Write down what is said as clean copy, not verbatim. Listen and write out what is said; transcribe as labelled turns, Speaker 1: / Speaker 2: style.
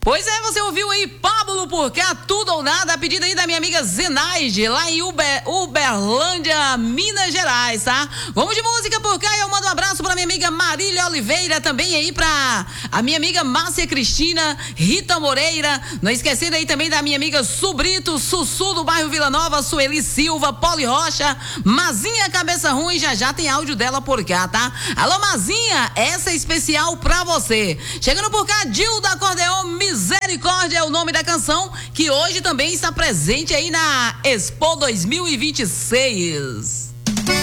Speaker 1: Pois é, você ouviu aí Pablo por cá, tudo ou nada, a pedido aí da minha amiga Zenaide, lá em Uberlândia, Minas Gerais, tá? Vamos de música por cá e eu mando um abraço pra minha amiga Marília Oliveira, também aí pra a minha amiga Márcia Cristina, Rita Moreira, não esquecendo aí também da minha amiga Subrito, Sussu do bairro Vila Nova, Sueli Silva, Poli Rocha, Mazinha Cabeça Ruim, já tem áudio dela por cá, tá? Alô Mazinha, essa é especial pra você. Chegando por cá, Dilda Acordeon, Misericórdia é o nome da canção, que hoje também está presente aí na Expo 2026.